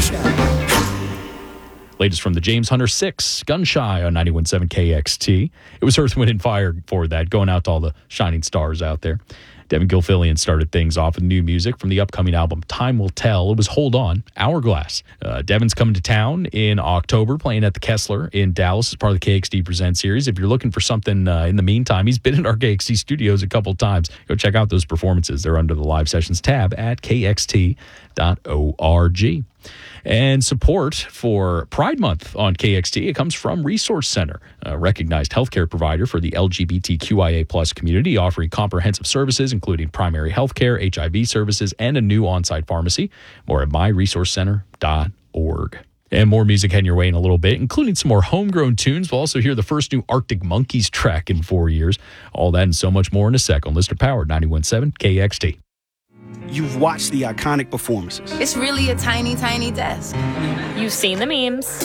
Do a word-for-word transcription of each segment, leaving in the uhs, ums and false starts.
Latest from the James Hunter six, Gun Shy on ninety-one point seven K X T. It was Earth, Wind, and Fire for that, going out to all the shining stars out there. Devin Gilfillian started things off with new music from the upcoming album Time Will Tell. It was Hold On, Hourglass. Uh, Devin's coming to town in October, playing at the Kessler in Dallas as part of the K X T Present series. If you're looking for something uh, in the meantime, he's been in our K X T studios a couple times. Go check out those performances. They're under the Live Sessions tab at K X T dot org. And support for Pride Month on K X T, it comes from Resource Center, a recognized healthcare provider for the L G B T Q I A plus community, offering comprehensive services, including primary healthcare, H I V services, and a new on-site pharmacy. More at my resource center dot org. And more music heading your way in a little bit, including some more homegrown tunes. We'll also hear the first new Arctic Monkeys track in four years. All that and so much more in a sec on Listener Powered ninety-one point seven K X T. You've watched the iconic performances. It's really a tiny, tiny desk. You've seen the memes.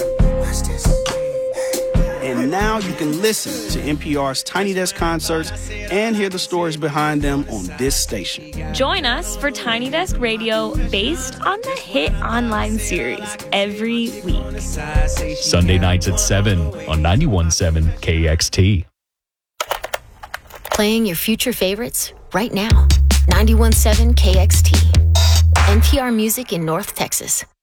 And now you can listen to N P R's Tiny Desk concerts and hear the stories behind them on this station. Join us for Tiny Desk Radio based on the hit online series every week. Sunday nights at seven on ninety-one point seven K X T. Playing your future favorites right now. ninety-one point seven K X T. N P R Music in North Texas.